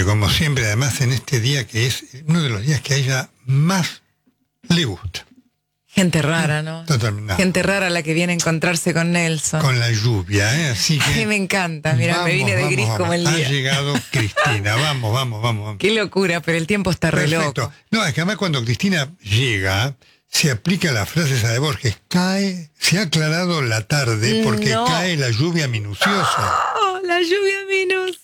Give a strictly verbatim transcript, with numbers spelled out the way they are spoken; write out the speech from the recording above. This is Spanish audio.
siempre, como siempre, además en este día que es uno de los días que a ella más le gusta. Gente rara, ¿no? Totalmente. Gente rara la que viene a encontrarse con Nelson. Con la lluvia, ¿eh? Así que... Ay, me encanta, mira, vamos, me vine de vamos, gris vamos. como el día. Ha llegado Cristina, vamos, vamos, vamos. vamos. Qué locura, pero el tiempo está re Perfecto. loco. No, es que además cuando Cristina llega, se aplica la frase esa de Borges, cae, se ha aclarado la tarde porque No. cae la lluvia minuciosa. Oh, la lluvia minuciosa.